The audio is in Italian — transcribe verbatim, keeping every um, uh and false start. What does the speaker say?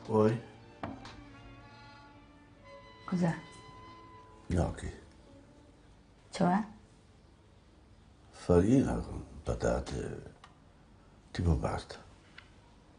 Vuoi? Cos'è? Gnocchi. Cioè? Farina con patate tipo pasta.